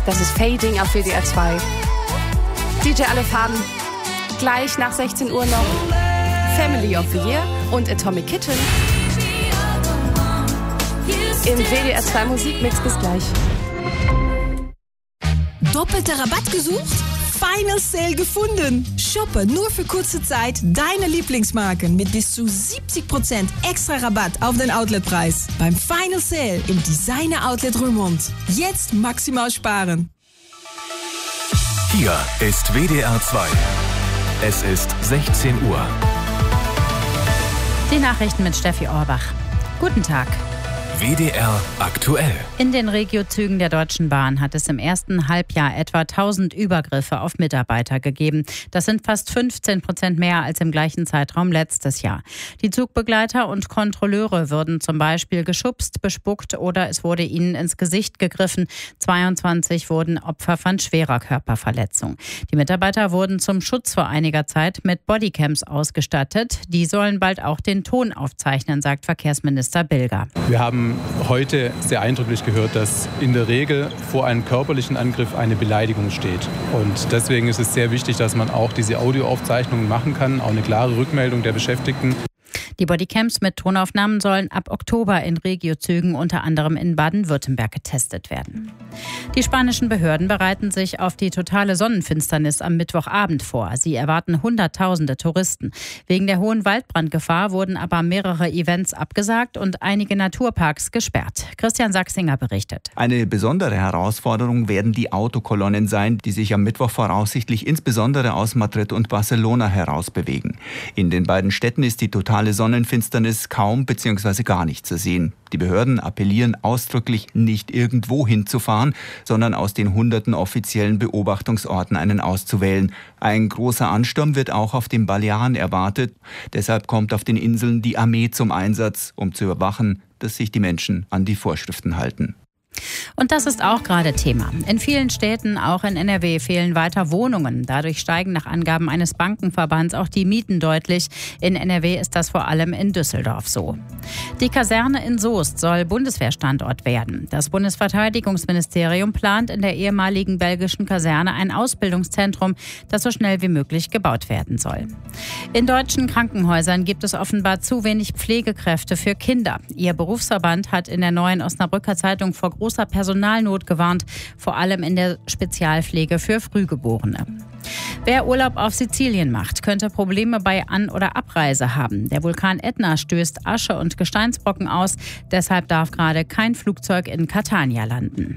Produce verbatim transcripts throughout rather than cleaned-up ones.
Das ist Fading auf W D R zwei. D J Alle Farben. Gleich nach sechzehn Uhr noch Family of the Year und Atomic Kitten. Im W D R zwei Musikmix. Bis gleich. Doppelte Rabatt gesucht? Final Sale gefunden. Shoppe nur für kurze Zeit deine Lieblingsmarken mit bis zu siebzig Prozent extra Rabatt auf den Outletpreis. Beim Final Sale im Designer Outlet Römond. Jetzt maximal sparen. Hier ist W D R zwei. Es ist sechzehn Uhr. Die Nachrichten mit Steffi Orbach. Guten Tag. W D R aktuell. In den Regiozügen der Deutschen Bahn hat es im ersten Halbjahr etwa tausend Übergriffe auf Mitarbeiter gegeben. Das sind fast fünfzehn Prozent mehr als im gleichen Zeitraum letztes Jahr. Die Zugbegleiter und Kontrolleure würden zum Beispiel geschubst, bespuckt oder es wurde ihnen ins Gesicht gegriffen. zweiundzwanzig wurden Opfer von schwerer Körperverletzung. Die Mitarbeiter wurden zum Schutz vor einiger Zeit mit Bodycams ausgestattet. Die sollen bald auch den Ton aufzeichnen, sagt Verkehrsminister Bilger. Wir haben heute sehr eindrücklich gehört, dass in der Regel vor einem körperlichen Angriff eine Beleidigung steht. Und deswegen ist es sehr wichtig, dass man auch diese Audioaufzeichnungen machen kann, auch eine klare Rückmeldung der Beschäftigten. Die Bodycams mit Tonaufnahmen sollen ab Oktober in Regiozügen, unter anderem in Baden-Württemberg, getestet werden. Die spanischen Behörden bereiten sich auf die totale Sonnenfinsternis am Mittwochabend vor. Sie erwarten Hunderttausende Touristen. Wegen der hohen Waldbrandgefahr wurden aber mehrere Events abgesagt und einige Naturparks gesperrt. Christian Sachsinger berichtet. Eine besondere Herausforderung werden die Autokolonnen sein, die sich am Mittwoch voraussichtlich insbesondere aus Madrid und Barcelona herausbewegen. In den beiden Städten ist die totale Sonnenfinsternis kaum bzw. gar nicht zu sehen. Die Behörden appellieren ausdrücklich, nicht irgendwo hinzufahren, sondern aus den hunderten offiziellen Beobachtungsorten einen auszuwählen. Ein großer Ansturm wird auch auf den Balearen erwartet. Deshalb kommt auf den Inseln die Armee zum Einsatz, um zu überwachen, dass sich die Menschen an die Vorschriften halten. Und das ist auch gerade Thema. In vielen Städten, auch in N R W, fehlen weiter Wohnungen. Dadurch steigen nach Angaben eines Bankenverbands auch die Mieten deutlich. In N R W ist das vor allem in Düsseldorf so. Die Kaserne in Soest soll Bundeswehrstandort werden. Das Bundesverteidigungsministerium plant in der ehemaligen belgischen Kaserne ein Ausbildungszentrum, das so schnell wie möglich gebaut werden soll. In deutschen Krankenhäusern gibt es offenbar zu wenig Pflegekräfte für Kinder. Ihr Berufsverband hat in der Neuen Osnabrücker Zeitung vor großer Personalnot gewarnt, vor allem in der Spezialpflege für Frühgeborene. Wer Urlaub auf Sizilien macht, könnte Probleme bei An- oder Abreise haben. Der Vulkan Ätna stößt Asche und Gesteinsbrocken aus. Deshalb darf gerade kein Flugzeug in Catania landen.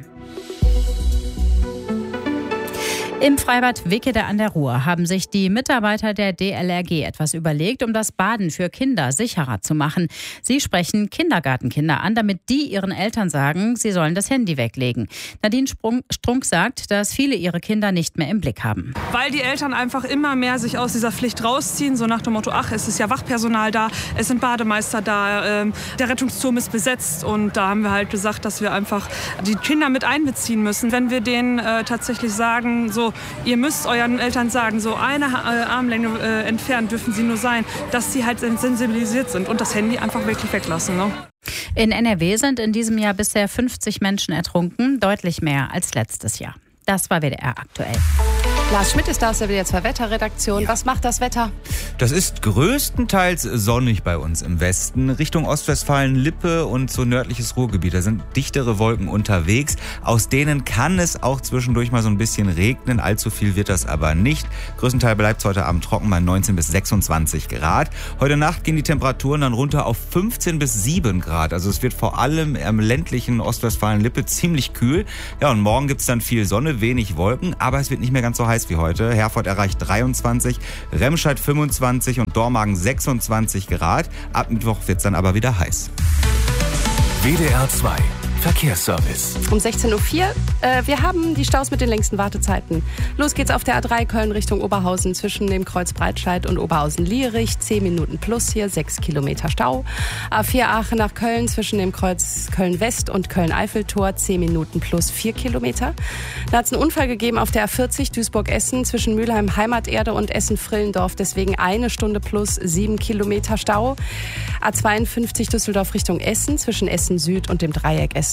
Im Freibad Wickede an der Ruhr haben sich die Mitarbeiter der D L R G etwas überlegt, um das Baden für Kinder sicherer zu machen. Sie sprechen Kindergartenkinder an, damit die ihren Eltern sagen, sie sollen das Handy weglegen. Nadine Sprung, Strunk sagt, dass viele ihre Kinder nicht mehr im Blick haben. Weil die Eltern einfach immer mehr sich aus dieser Pflicht rausziehen, so nach dem Motto, ach, es ist ja Wachpersonal da, es sind Bademeister da, ähm, der Rettungsturm ist besetzt. Und da haben wir halt gesagt, dass wir einfach die Kinder mit einbeziehen müssen. Wenn wir denen äh, tatsächlich sagen, so, ihr müsst euren Eltern sagen, so eine äh, Armlänge äh, entfernt dürfen sie nur sein, dass sie halt sensibilisiert sind und das Handy einfach wirklich weglassen. Ne? In N R W sind in diesem Jahr bisher fünfzig Menschen ertrunken, deutlich mehr als letztes Jahr. Das war W D R aktuell. Lars Schmidt ist da aus der W D R zwei Wetterredaktion. Ja. Was macht das Wetter? Das ist größtenteils sonnig bei uns im Westen. Richtung Ostwestfalen, Lippe und so nördliches Ruhrgebiet. Da sind dichtere Wolken unterwegs. Aus denen kann es auch zwischendurch mal so ein bisschen regnen. Allzu viel wird das aber nicht. Größtenteils bleibt es heute Abend trocken bei neunzehn bis sechsundzwanzig Grad. Heute Nacht gehen die Temperaturen dann runter auf fünfzehn bis sieben Grad. Also es wird vor allem im ländlichen Ostwestfalen-Lippe ziemlich kühl. Ja, und morgen gibt es dann viel Sonne, wenig Wolken, aber es wird nicht mehr ganz so heiß wie heute. Herford erreicht dreiundzwanzig, Remscheid fünfundzwanzig und Dormagen sechsundzwanzig Grad. Ab Mittwoch wird es dann aber wieder heiß. W D R zwei Verkehrsservice. Um sechzehn Uhr vier. Äh, wir haben die Staus mit den längsten Wartezeiten. Los geht's auf der A drei Köln Richtung Oberhausen zwischen dem Kreuz Breitscheid und Oberhausen-Lierich. zehn Minuten plus hier, sechs Kilometer Stau. A vier Aachen nach Köln zwischen dem Kreuz Köln-West und Köln-Eiffeltor. zehn Minuten plus vier Kilometer. Da hat es einen Unfall gegeben auf der A vierzig Duisburg-Essen zwischen Mülheim-Heimaterde und Essen-Frillendorf. Deswegen eine Stunde plus sieben Kilometer Stau. A zweiundfünfzig Düsseldorf Richtung Essen zwischen Essen Süd und dem Dreieck Essen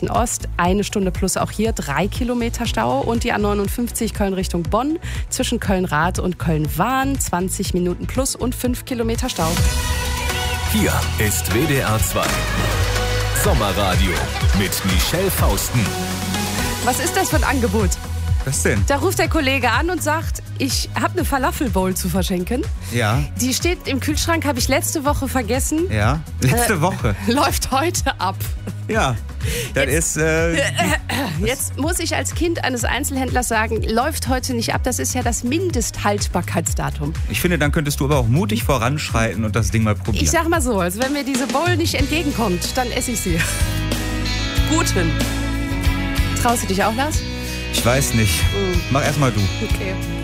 Richtung Ost, eine Stunde plus auch hier, drei Kilometer Stau. Und die A neunundfünfzig Köln Richtung Bonn, zwischen Köln-Rath und Köln-Wahn, zwanzig Minuten plus und fünf Kilometer Stau. Hier ist W D R zwei Sommerradio mit Michelle Fausten. Was ist das für ein Angebot? Was denn? Da ruft der Kollege an und sagt, ich habe eine Falafel-Bowl zu verschenken. Ja. Die steht im Kühlschrank, habe ich letzte Woche vergessen. Ja, letzte äh, Woche. Läuft heute ab. Ja, das jetzt, ist... Äh, jetzt muss ich als Kind eines Einzelhändlers sagen, läuft heute nicht ab. Das ist ja das Mindesthaltbarkeitsdatum. Ich finde, dann könntest du aber auch mutig voranschreiten und das Ding mal probieren. Ich sag mal so, also wenn mir diese Bowl nicht entgegenkommt, dann esse ich sie. Guten. Traust du dich auch, Lars? Ich weiß nicht. Mhm. Mach erst mal du. Okay.